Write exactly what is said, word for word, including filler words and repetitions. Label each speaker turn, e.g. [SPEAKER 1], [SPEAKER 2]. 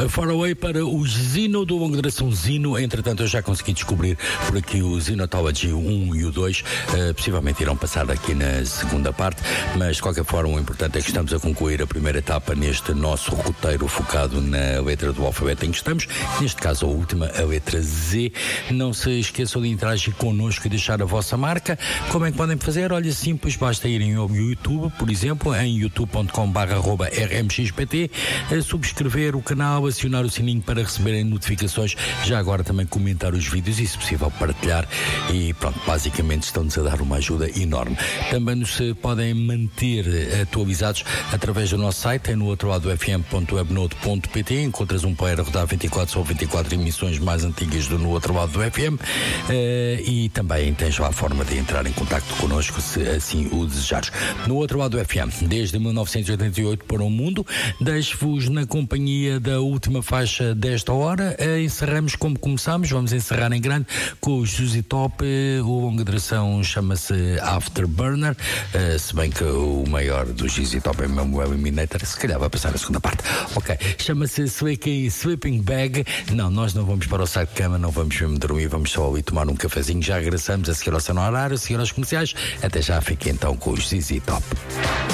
[SPEAKER 1] Faraway para o Zino do longa duração Zino. Entretanto, eu já consegui descobrir por aqui o Zinotology um e o dois. Uh, possivelmente irão passar aqui na segunda parte, mas de qualquer forma o importante é que estamos a concluir a primeira etapa neste nosso roteiro focado na letra do alfabeto em que estamos, neste caso a última, a letra Z. Não se esqueçam de interagir connosco e deixar a vossa marca. Como é que podem fazer? Olha, simples, basta irem ao YouTube, por exemplo, em youtube ponto com barra r m x p t, subscrever o canal, acionar o sininho para receberem notificações, já agora também comentar os vídeos e, se possível, partilhar. E pronto, basicamente estão-nos a dar uma ajuda enorme. Também nos podem manter atualizados através do nosso site, é no outro lado f m ponto webnode ponto p t. Encontras um player a rodar vinte e quatro sobre vinte e quatro emissões mais antigas do No Outro Lado do F M, uh, e também tens lá a forma de entrar em contacto connosco, se assim o desejares. No Outro Lado do F M, desde mil novecentos e oitenta e oito para o mundo, deixo-vos na companhia da última faixa desta hora. Uh, encerramos como começamos, vamos encerrar em grande com os Suzy Top. Uh, o longa duração chama-se Afterburner, uh, se bem que o maior dos Suzy Top é mesmo o Eliminator, se calhar vai passar a segunda parte. Ok, chama-se Sleeping Bag. Não, nós não vamos para o site de cama, não vamos mesmo dormir, vamos só ali tomar um cafezinho. Já regressamos a seguir ao seu horário, a seguir aos comerciais. Até já, fiquem então com os Z Z Top.